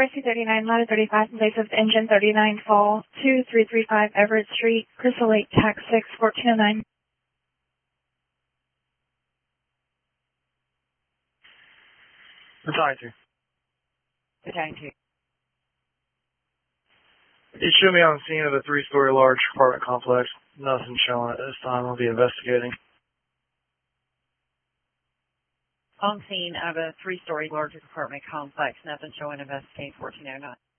RC-39, ladder 35, in place of engine 39, fall 2335 Everett Street, Crystal Lake, tax 6, 1409. Battalion 2. Battalion 2. You should be on the scene of a 3-story large apartment complex. Nothing showing at this time. I'll be investigating. On scene of a 3-story large apartment complex. Nothing showing. Investigate 1409.